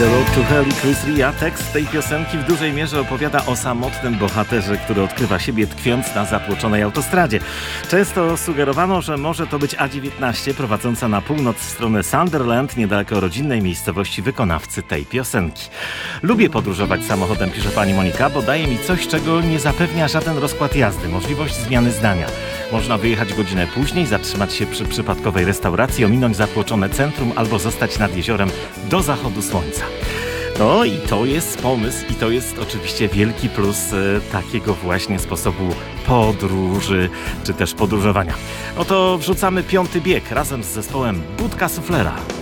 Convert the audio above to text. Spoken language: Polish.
The Road to Hell i Chris Ria. Tekst tej piosenki w dużej mierze opowiada o samotnym bohaterze, który odkrywa siebie tkwiąc na zatłoczonej autostradzie. Często sugerowano, że może to być A19 prowadząca na północ w stronę Sunderland, niedaleko rodzinnej miejscowości wykonawcy tej piosenki. Lubię podróżować samochodem, pisze pani Monika, bo daje mi coś, czego nie zapewnia żaden rozkład jazdy. Możliwość zmiany zdania. Można wyjechać godzinę później, zatrzymać się przy przypadkowej restauracji, ominąć zatłoczone centrum albo zostać nad jeziorem do zachodu słońca. No i to jest pomysł i to jest oczywiście wielki plus takiego właśnie sposobu podróży, czy też podróżowania. No to wrzucamy piąty bieg razem z zespołem Budka Suflera.